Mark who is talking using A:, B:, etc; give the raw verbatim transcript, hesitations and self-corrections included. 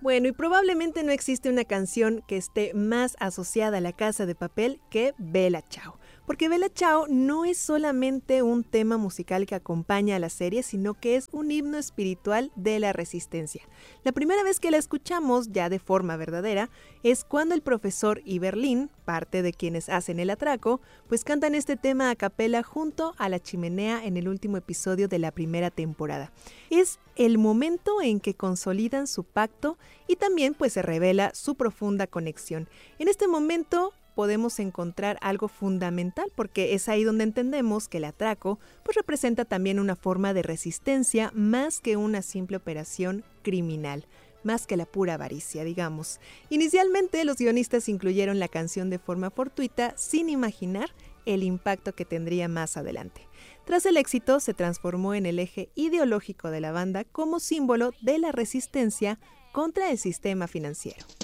A: Bueno, y probablemente no existe una canción que esté más asociada a La Casa de Papel que Bella Ciao. Porque Bella Ciao no es solamente un tema musical que acompaña a la serie, sino que es un himno espiritual de la resistencia. La primera vez que la escuchamos, ya de forma verdadera, es cuando el profesor y Berlín, parte de quienes hacen el atraco, pues cantan este tema a capela junto a la chimenea en el último episodio de la primera temporada. Es el momento en que consolidan su pacto y también pues se revela su profunda conexión. En este momento podemos encontrar algo fundamental porque es ahí donde entendemos que el atraco pues representa también una forma de resistencia más que una simple operación criminal, más que la pura avaricia, digamos. Inicialmente los guionistas incluyeron la canción de forma fortuita sin imaginar el impacto que tendría más adelante. Tras el éxito se transformó en el eje ideológico de la banda como símbolo de la resistencia contra el sistema financiero.